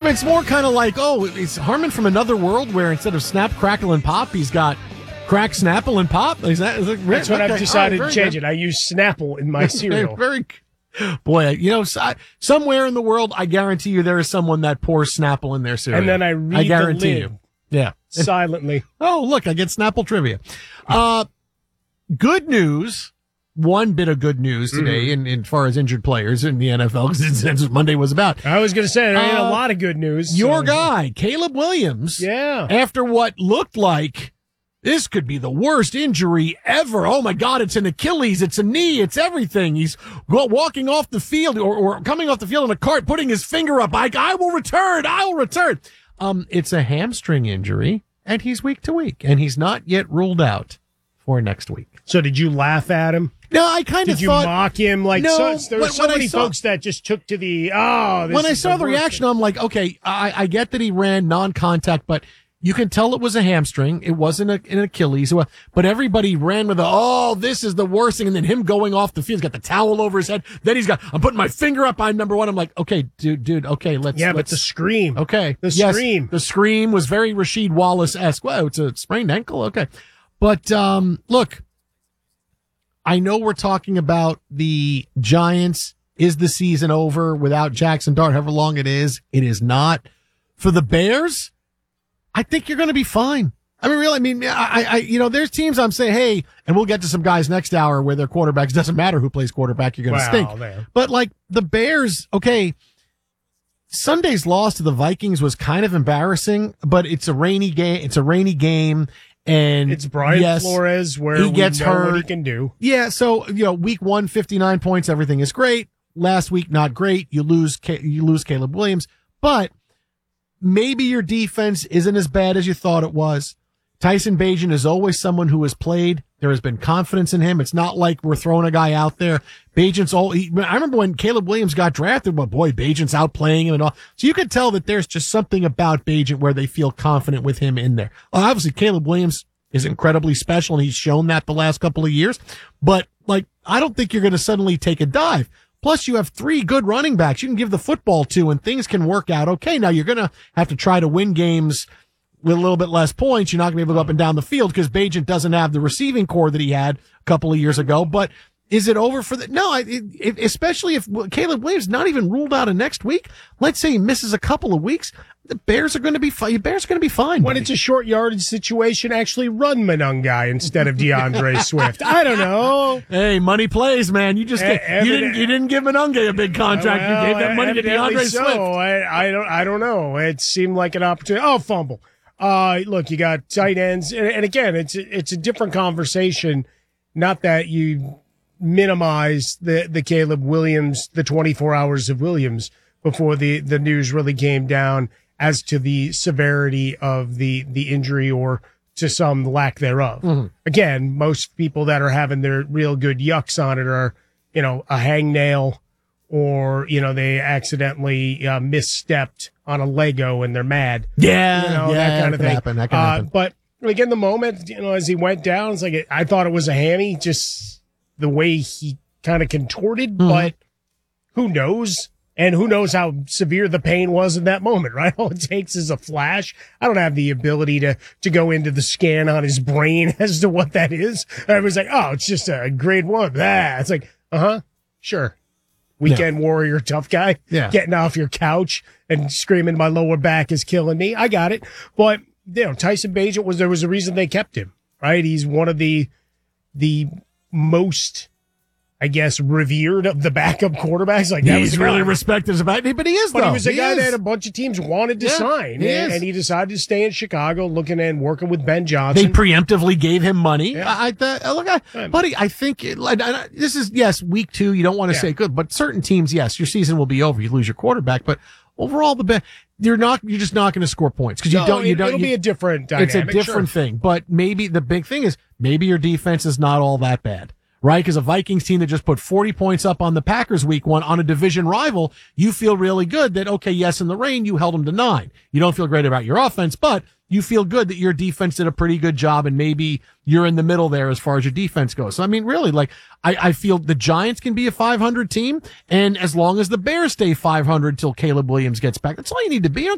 it's more kind of like, is Harmon from another world where instead of snap, crackle, and pop, he's got crack, snapple, and pop? That's what I've decided to change it. I use Snapple in my cereal. Boy, somewhere in the world, I guarantee you there is someone that pours Snapple in their cereal. And then I read the lid. Yeah. Silently. Oh, look, I get Snapple trivia. Good news. One bit of good news today in far as injured players in the NFL, because that's what Monday was about. I was going to say, there ain't a lot of good news. Your guy, Caleb Williams. Yeah. After what looked like this could be the worst injury ever. Oh, my God, it's an Achilles, it's a knee, it's everything. He's walking off the field or coming off the field in a cart, putting his finger up. I will return. It's a hamstring injury, and he's week to week, and he's not yet ruled out for next week. So did you laugh at him? No, I kind of thought... Did you mock him? There were so many folks that just took to the, when I saw the reaction, I'm like, okay, I get that he ran non-contact, but you can tell it was a hamstring. It wasn't an Achilles. But everybody ran with this is the worst thing. And then him going off the field, he's got the towel over his head. Then I'm putting my finger up. I'm number one. I'm like, okay, dude, okay, let's... Yeah, but the scream. Okay. Scream. The scream was very Rasheed Wallace-esque. Whoa, it's a sprained ankle? Okay. But, look, I know we're talking about the Giants. Is the season over without Jackson Dart, however long it is? It is not. For the Bears, I think you're going to be fine. There's teams I'm saying, hey, and we'll get to some guys next hour where their quarterbacks, doesn't matter who plays quarterback, you're going to stink. Man. But like the Bears, okay, Sunday's loss to the Vikings was kind of embarrassing, but it's a rainy game. And it's Brian Flores where he gets hurt. What he can do. Yeah. So, week 1, 59 points. Everything is great. Last week, not great. You lose Caleb Williams, but maybe your defense isn't as bad as you thought it was. Tyson Bagent is always someone who has played. There has been confidence in him. It's not like we're throwing a guy out there. Bagent's I remember when Caleb Williams got drafted, Bagent's outplaying him and all. So you could tell that there's just something about Bagent where they feel confident with him in there. Obviously, Caleb Williams is incredibly special, and he's shown that the last couple of years. But, I don't think you're going to suddenly take a dive. Plus, you have 3 good running backs you can give the football to, and things can work out okay. Now, you're going to have to try to win games with a little bit less points. You're not going to be able to go up and down the field because Bagent doesn't have the receiving core that he had a couple of years ago. But is it over for No, especially if Caleb Williams not even ruled out of next week. Let's say he misses a couple of weeks. The Bears are going to be fine. Bears are going to be fine. When it's a short yardage situation, actually run Monangai instead of DeAndre Swift. I don't know. Hey, money plays, man. You just you didn't give Monangai a big contract. You gave that money to DeAndre Swift. I don't know. It seemed like an opportunity. Oh, fumble. Look, you got tight ends, and again, it's a different conversation. Not that you minimize the Caleb Williams, the 24 hours of Williams before the news really came down as to the severity of the injury or to some lack thereof. Mm-hmm. Again, most people that are having their real good yucks on it are, a hangnail or, they accidentally misstepped on a Lego and they're mad. Yeah. That kind of thing. That can happen. But in the moment, as he went down, it's like, I thought it was a hammy, just the way he kind of contorted, but who knows? And who knows how severe the pain was in that moment, right? All it takes is a flash. I don't have the ability to go into the scan on his brain as to what that is. I was like, it's just a grade 1. It's like, sure. Weekend warrior, tough guy. Yeah. Getting off your couch and screaming, my lower back is killing me. I got it. But, Tyson Bagent there was a reason they kept him, right? He's one of the most, I guess, revered of the backup quarterbacks. He's really respected as a back, but he is, But he was a guy that a bunch of teams wanted to sign. And he decided to stay in Chicago looking and working with Ben Johnson. They preemptively gave him money. Yeah. Buddy, I think this is, yes, week 2. You don't want to say good, but certain teams, yes, your season will be over. You lose your quarterback, but overall, you're just not going to score points because it'll be a different dynamic. It's a different thing, but maybe the big thing is maybe your defense is not all that bad. Right? Because a Vikings team that just put 40 points up on the Packers week 1 on a division rival, you feel really good that, okay, yes, in the rain, you held them to 9. You don't feel great about your offense, but you feel good that your defense did a pretty good job and maybe you're in the middle there as far as your defense goes. So, really, I feel the Giants can be a 500 team, and as long as the Bears stay 500 till Caleb Williams gets back, that's all you need to be.